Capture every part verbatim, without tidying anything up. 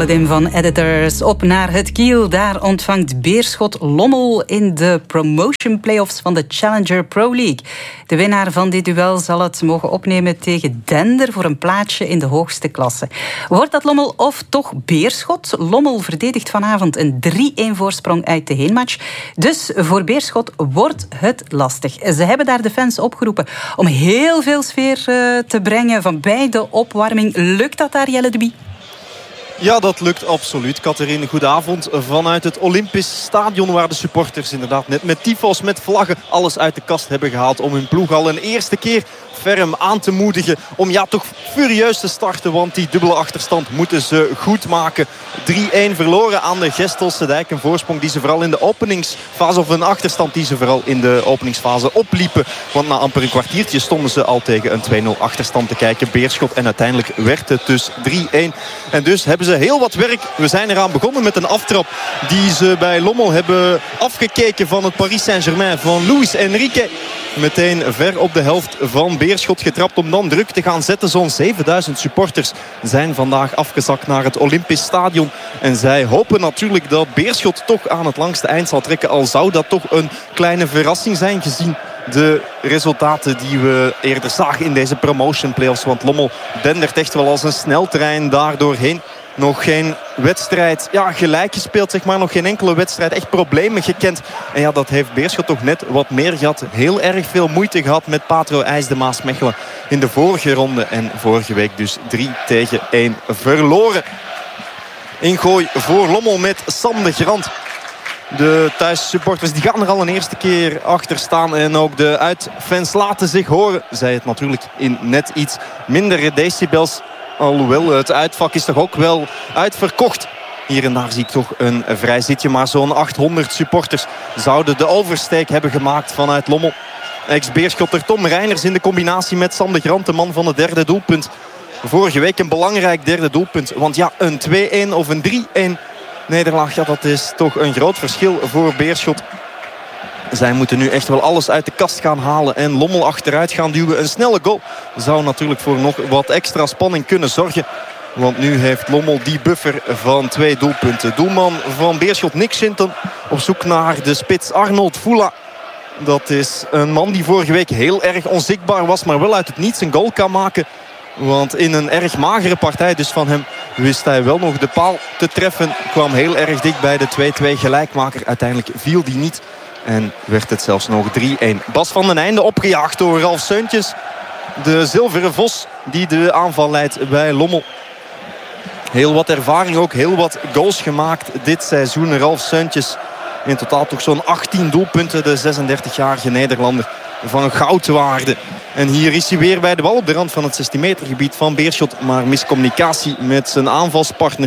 Paladin van Editors op naar het Kiel. Daar ontvangt Beerschot Lommel in de promotion playoffs van de Challenger Pro League. De winnaar van dit duel zal het mogen opnemen tegen Dender voor een plaatsje in de hoogste klasse. Wordt dat Lommel of toch Beerschot? Lommel verdedigt vanavond een drie-een voorsprong uit de heenmatch. Dus voor Beerschot wordt het lastig. Ze hebben daar de fans opgeroepen om heel veel sfeer uh, te brengen van bij de opwarming. Lukt dat daar, Jelle de Bie? Ja, dat lukt absoluut. Catherine, goedenavond vanuit het Olympisch Stadion, waar de supporters inderdaad net met tifos, met vlaggen, alles uit de kast hebben gehaald om hun ploeg al een eerste keer ferm aan te moedigen. Om ja, toch furieus te starten, want die dubbele achterstand moeten ze goed maken. drie-een verloren aan de Gestelse Dijk. Een voorsprong die ze vooral in de openingsfase, of een achterstand die ze vooral in de openingsfase opliepen. Want na amper een kwartiertje stonden ze al tegen een twee-nul achterstand te kijken. Beerschot, en uiteindelijk werd het dus drie-een. En dus hebben ze heel wat werk. We zijn eraan begonnen met een aftrap die ze bij Lommel hebben afgekeken van het Paris Saint-Germain van Luis Enrique. Meteen ver op de helft van Beerschot getrapt om dan druk te gaan zetten. Zo'n zevenduizend supporters zijn vandaag afgezakt naar het Olympisch Stadion. En zij hopen natuurlijk dat Beerschot toch aan het langste eind zal trekken. Al zou dat toch een kleine verrassing zijn gezien de resultaten die we eerder zagen in deze promotion playoffs. Want Lommel dendert echt wel als een sneltrein daardoorheen. Nog geen wedstrijd ja, gelijk gespeeld, zeg maar. Nog geen enkele wedstrijd echt problemen gekend. En ja, dat heeft Beerschot toch net wat meer gehad. Heel erg veel moeite gehad met Patro IJs de Maasmechelen in de vorige ronde. En vorige week dus drie tegen één verloren. Ingooi voor Lommel met Sam de Grant. De thuissupporters die gaan er al een eerste keer achter staan. En ook de uitfans laten zich horen. Zij het natuurlijk in net iets mindere decibels. Alhoewel, het uitvak is toch ook wel uitverkocht. Hier en daar zie ik toch een vrij zitje. Maar zo'n achthonderd supporters zouden de oversteek hebben gemaakt vanuit Lommel. Ex-Beerschotter Tom Reiners in de combinatie met Sam de Grant, de man van het derde doelpunt. Vorige week een belangrijk derde doelpunt. Want ja, een twee-een of een drie-een nederlaag, ja, dat is toch een groot verschil voor Beerschot. Zij moeten nu echt wel alles uit de kast gaan halen en Lommel achteruit gaan duwen. Een snelle goal zou natuurlijk voor nog wat extra spanning kunnen zorgen. Want nu heeft Lommel die buffer van twee doelpunten. Doelman van Beerschot, Nick Shinton, op zoek naar de spits Arnold Fula. Dat is een man die vorige week heel erg onzichtbaar was, maar wel uit het niets een goal kan maken. Want in een erg magere partij dus van hem wist hij wel nog de paal te treffen. Kwam heel erg dicht bij de twee-twee gelijkmaker. Uiteindelijk viel die niet. En werd het zelfs nog drie-een. Bas van den Einde opgejaagd door Ralf Seuntjes. De zilveren vos die de aanval leidt bij Lommel. Heel wat ervaring ook. Heel wat goals gemaakt dit seizoen. Ralf Seuntjes in totaal toch zo'n achttien doelpunten. De zesendertigjarige Nederlander van goudwaarde. En hier is hij weer bij de bal op de rand van het zestien meter gebied van Beerschot. Maar miscommunicatie met zijn aanvalspartner.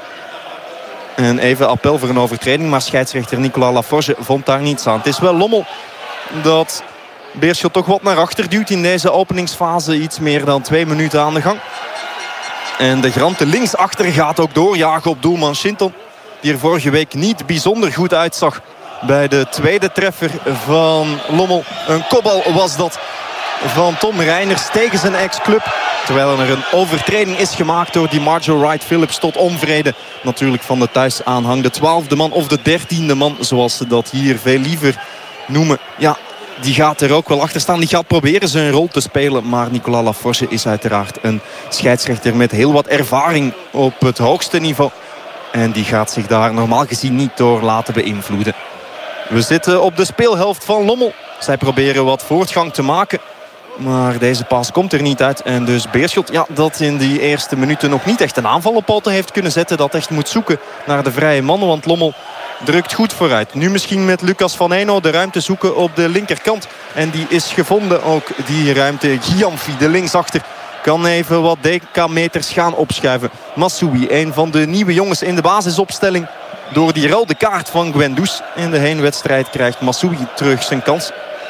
En even appel voor een overtreding. Maar scheidsrechter Nicolas Laforge vond daar niets aan. Het is wel Lommel dat Beerschot toch wat naar achter duwt in deze openingsfase. Iets meer dan twee minuten aan de gang. En de Grante linksachter gaat ook doorjagen op doelman Shinton. Die er vorige week niet bijzonder goed uitzag bij de tweede treffer van Lommel. Een kopbal was dat van Tom Reiners tegen zijn ex-club. Terwijl er een overtreding is gemaakt door die Marjo Wright Phillips tot onvrede. Natuurlijk van de thuisaanhang. De twaalfde man of de dertiende man, zoals ze dat hier veel liever noemen. Ja, die gaat er ook wel achter staan. Die gaat proberen zijn rol te spelen. Maar Nicolas Laforge is uiteraard een scheidsrechter met heel wat ervaring op het hoogste niveau. En die gaat zich daar normaal gezien niet door laten beïnvloeden. We zitten op de speelhelft van Lommel. Zij proberen wat voortgang te maken. Maar deze paas komt er niet uit. En dus Beerschot, ja, dat in die eerste minuten nog niet echt een aanval op poten heeft kunnen zetten. Dat echt moet zoeken naar de vrije mannen. Want Lommel drukt goed vooruit. Nu misschien met Lucas van Eino de ruimte zoeken op de linkerkant. En die is gevonden ook, die ruimte. Giamfi, de linksachter, kan even wat decameters gaan opschuiven. Massoui, een van de nieuwe jongens in de basisopstelling. Door die rode kaart van Guendouzi in de heenwedstrijd krijgt Massoui terug zijn kans.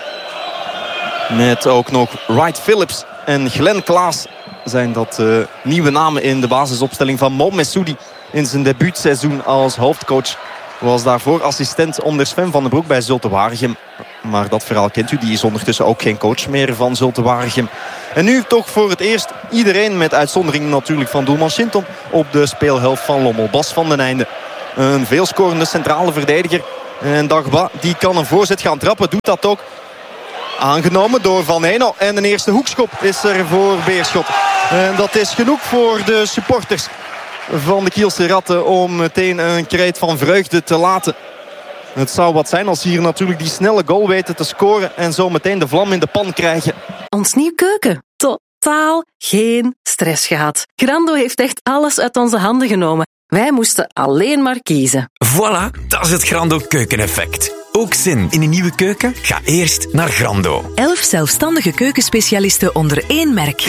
Met ook nog Wright Phillips en Glenn Klaas zijn dat uh, nieuwe namen in de basisopstelling van Mo Messoudi in zijn debuutseizoen als hoofdcoach Was daarvoor assistent onder Sven van den Broek bij Zulte Waregem. Maar dat verhaal kent u. Die is ondertussen ook geen coach meer van Zulte Waregem. En nu toch voor het eerst iedereen, met uitzondering natuurlijk van doelman Shinton, op de speelhelft van Lommel. Bas van den Einde. Een veelscorende centrale verdediger. En Dagba, die kan een voorzet gaan trappen. Doet dat ook. Aangenomen door Van Heijnen. En een eerste hoekschop is er voor Beerschot. En dat is genoeg voor de supporters van de Kielse Ratten om meteen een kreet van vreugde te laten. Het zou wat zijn als ze hier natuurlijk die snelle goal weten te scoren en zo meteen de vlam in de pan krijgen. Ons nieuw keuken. Totaal geen stress gehad. Grando heeft echt alles uit onze handen genomen. Wij moesten alleen maar kiezen. Voilà, dat is het Grando keukeneffect. Ook zin in een nieuwe keuken? Ga eerst naar Grando. Elf zelfstandige keukenspecialisten onder één merk.